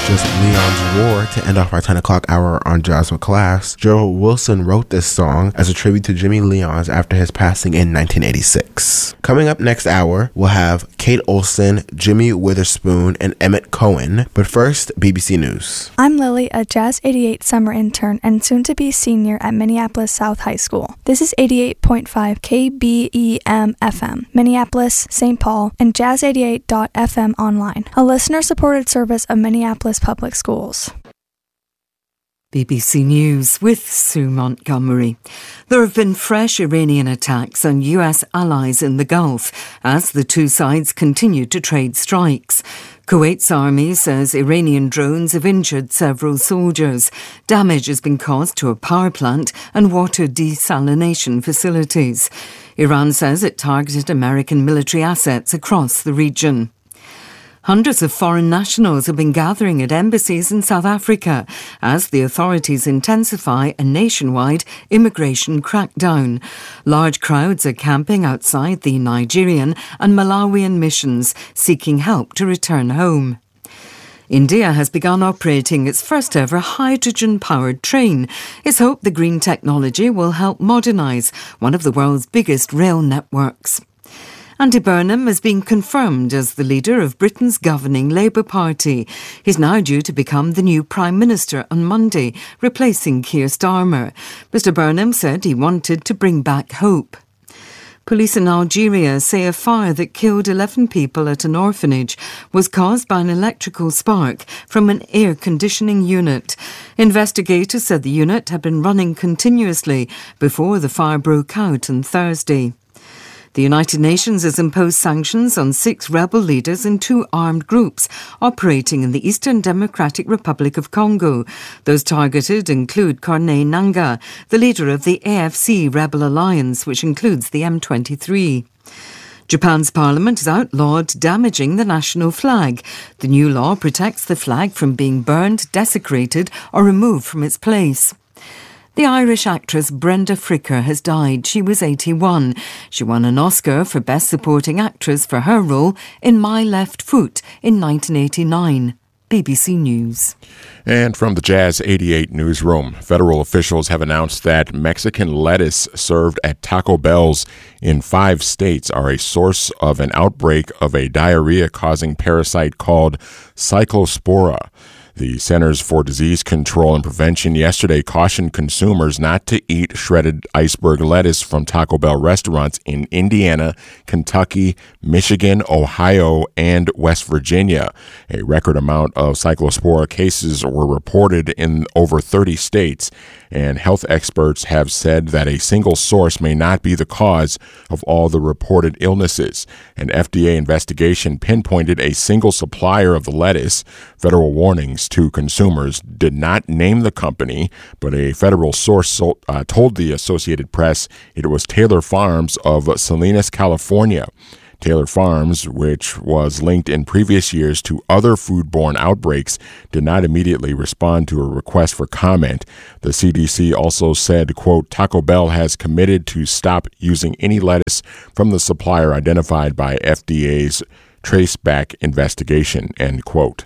just Leon's Roar to end off our 10 o'clock hour on Jazz with Class. Gerald Wilson wrote this song as a tribute to Jimmy Leons after his passing in 1986. Coming up next hour, we'll have Kate Olsen, Jimmy Witherspoon, and Emmett Cohen. But first, BBC News. I'm Lily, a Jazz 88 summer intern and soon-to-be senior at Minneapolis South High School. This is 88.5 KBEM FM, Minneapolis, St. Paul, and Jazz88.fm online, a listener-supported service of Minneapolis Public Schools. BBC News with Sue Montgomery. There have been fresh Iranian attacks on US allies in the Gulf as the two sides continue to trade strikes. Kuwait's army says Iranian drones have injured several soldiers. Damage has been caused to a power plant and water desalination facilities. Iran says it targeted American military assets across the region. Hundreds of foreign nationals have been gathering at embassies in South Africa as the authorities intensify a nationwide immigration crackdown. Large crowds are camping outside the Nigerian and Malawian missions, seeking help to return home. India has begun operating its first ever hydrogen-powered train. It's hoped the green technology will help modernise one of the world's biggest rail networks. Andy Burnham has been confirmed as the leader of Britain's governing Labour Party. He's now due to become the new Prime Minister on Monday, replacing Keir Starmer. Mr Burnham said he wanted to bring back hope. Police in Algeria say a fire that killed 11 people at an orphanage was caused by an electrical spark from an air conditioning unit. Investigators said the unit had been running continuously before the fire broke out on Thursday. The United Nations has imposed sanctions on 6 rebel leaders in 2 armed groups operating in the Eastern Democratic Republic of Congo. Those targeted include Corneille Nangaa, the leader of the AFC rebel alliance, which includes the M23. Japan's parliament has outlawed damaging the national flag. The new law protects the flag from being burned, desecrated or removed from its place. The Irish actress Brenda Fricker has died. She was 81. She won an Oscar for Best Supporting Actress for her role in My Left Foot in 1989. BBC News. And from the Jazz 88 newsroom, federal officials have announced that Mexican lettuce served at Taco Bell's in 5 states are a source of an outbreak of a diarrhea-causing parasite called Cyclospora. The Centers for Disease Control and Prevention yesterday cautioned consumers not to eat shredded iceberg lettuce from Taco Bell restaurants in Indiana, Kentucky, Michigan, Ohio, and West Virginia. A record amount of Cyclospora cases were reported in over 30 states, and health experts have said that a single source may not be the cause of all the reported illnesses. An FDA investigation pinpointed a single supplier of the lettuce. Federal warnings to consumers did not name the company, but a federal source told the Associated Press it was Taylor Farms of Salinas, California. Taylor Farms, which was linked in previous years to other foodborne outbreaks, did not immediately respond to a request for comment. The CDC also said, quote, Taco Bell has committed to stop using any lettuce from the supplier identified by FDA's traceback investigation, end quote.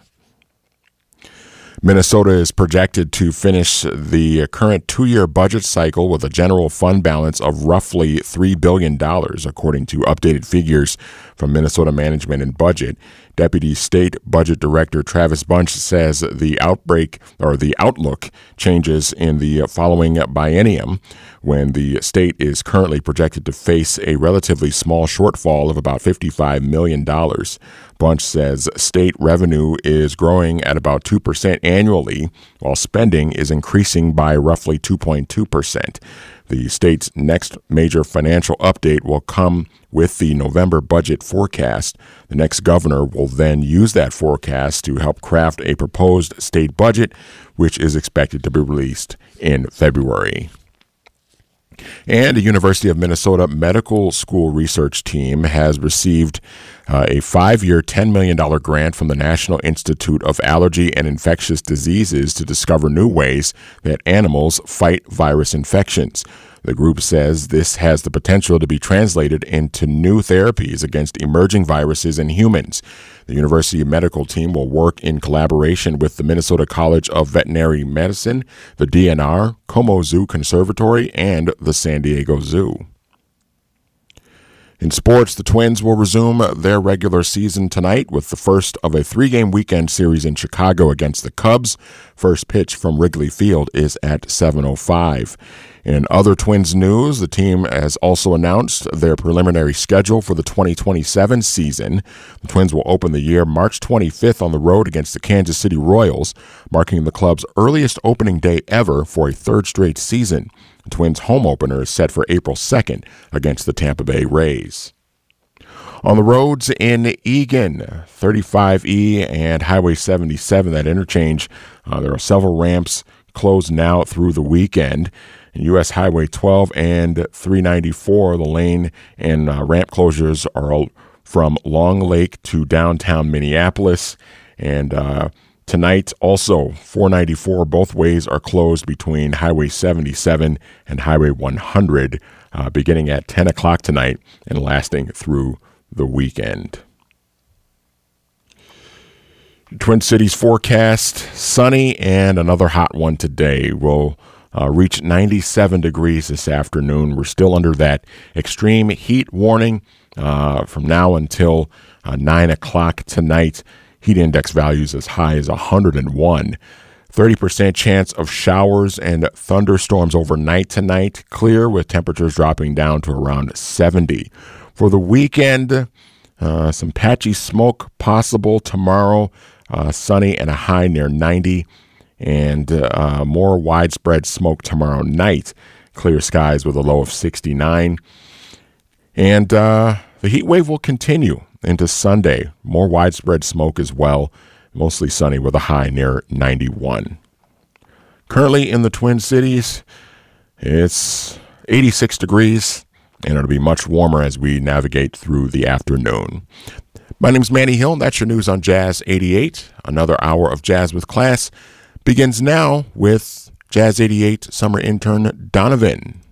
Minnesota is projected to finish the current 2-year budget cycle with a general fund balance of roughly $3 billion, according to updated figures from Minnesota Management and Budget. Deputy State Budget Director Travis Bunch says the outlook changes in the following biennium, when the state is currently projected to face a relatively small shortfall of about $55 million. Bunch says state revenue is growing at about 2% annually, while spending is increasing by roughly 2.2%. The state's next major financial update will come with the November budget forecast. The next governor will then use that forecast to help craft a proposed state budget, which is expected to be released in February. And a University of Minnesota medical school research team has received a 5-year, $10 million grant from the National Institute of Allergy and Infectious Diseases to discover new ways that animals fight virus infections. The group says this has the potential to be translated into new therapies against emerging viruses in humans. The University Medical Team will work in collaboration with the Minnesota College of Veterinary Medicine, the DNR, Como Zoo Conservatory, and the San Diego Zoo. In sports, the Twins will resume their regular season tonight with the first of a 3-game weekend series in Chicago against the Cubs. First pitch from Wrigley Field is at 7:05. In other Twins news, the team has also announced their preliminary schedule for the 2027 season. The Twins will open the year March 25th on the road against the Kansas City Royals, marking the club's earliest opening day ever for a third straight season. The Twins' home opener is set for April 2nd against the Tampa Bay Rays. On the roads in Eagan, 35E and Highway 77, that interchange, there are several ramps closed now through the weekend. And U.S. Highway 12 and 394, the lane and ramp closures are from Long Lake to downtown Minneapolis. And tonight, also, 494, both ways are closed between Highway 77 and Highway 100, beginning at 10 o'clock tonight and lasting through the weekend. Twin Cities forecast, sunny and another hot one today. We'll reach 97 degrees this afternoon. We're still under that extreme heat warning from now until 9 o'clock tonight. Heat index values as high as 101. 30% chance of showers and thunderstorms overnight tonight. Clear with temperatures dropping down to around 70. For the weekend, some patchy smoke possible tomorrow. Sunny and a high near 90. And more widespread smoke tomorrow night. Clear skies with a low of 69. And the heat wave will continue into Sunday. More widespread smoke as well. Mostly sunny with a high near 91. Currently in the Twin Cities, it's 86 degrees, and it'll be much warmer as we navigate through the afternoon. My name's Manny Hill, and that's your news on Jazz 88. Another hour of Jazz with Class begins now with Jazz 88 summer intern Donovan.